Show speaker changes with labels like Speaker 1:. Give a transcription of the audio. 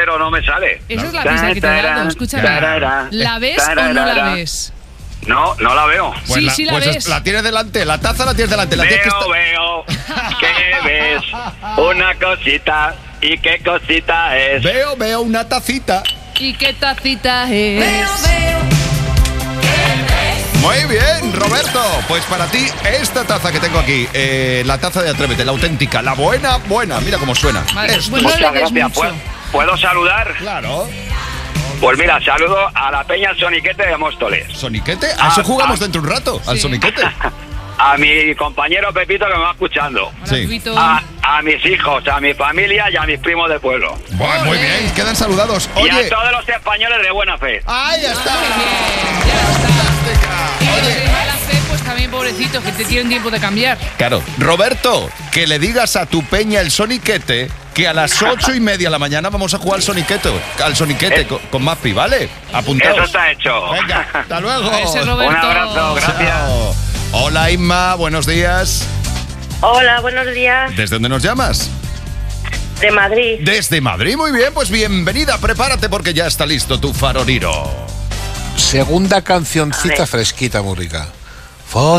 Speaker 1: pero no me sale.
Speaker 2: Esa es la pista que te he dado, escúchame. ¿La ves o no la ves?
Speaker 1: No la veo.
Speaker 2: Pues sí la ves.
Speaker 3: La tienes delante, la taza la tienes delante.
Speaker 1: Veo, ¿qué ves? Una cosita, ¿y qué cosita es?
Speaker 3: Veo una tacita.
Speaker 2: ¿Y qué tacita es?
Speaker 4: Veo.
Speaker 3: Muy bien, Roberto. Pues para ti, esta taza que tengo aquí, la taza de Atrévete, la auténtica, la buena. Mira cómo suena.
Speaker 2: Vale,
Speaker 3: Esto.
Speaker 2: pues no
Speaker 1: Muchas
Speaker 2: le des
Speaker 1: gracias.
Speaker 2: mucho.
Speaker 1: ¿Puedo saludar?
Speaker 3: Claro.
Speaker 1: Pues mira, saludo a la Peña Soniquete de Móstoles.
Speaker 3: ¿Soniquete? A eso jugamos dentro de un rato, al
Speaker 2: Sí.
Speaker 3: Soniquete.
Speaker 1: A mi compañero Pepito que me va escuchando.
Speaker 2: Hola,
Speaker 3: Sí.
Speaker 2: Pepito.
Speaker 1: A mis hijos, a mi familia y a mis primos del pueblo.
Speaker 3: Bueno, muy bien, quedan saludados.
Speaker 1: Y
Speaker 3: Oye.
Speaker 1: a todos los españoles de buena fe.
Speaker 3: ¡Ahí está!
Speaker 2: Muy bien, ya está. Y los
Speaker 3: Oye.
Speaker 2: de mala fe, pues también pobrecitos, que te tienen tiempo de cambiar.
Speaker 3: Claro. Roberto, que le digas a tu peña el Soniquete que a las 8:30 de la mañana vamos a jugar al Soniquete con Mapi, ¿vale? Apuntaos.
Speaker 1: Eso está hecho.
Speaker 3: Venga, hasta luego.
Speaker 2: Ese Roberto.
Speaker 1: Un abrazo, gracias.
Speaker 3: Chao. Hola, Inma, buenos días.
Speaker 5: Hola, buenos días.
Speaker 3: ¿Desde dónde nos llamas?
Speaker 5: De Madrid.
Speaker 3: Desde Madrid, muy bien, pues bienvenida, prepárate porque ya está listo tu faroriro.
Speaker 6: Segunda cancioncita
Speaker 5: A ver.
Speaker 6: fresquita, muy rica.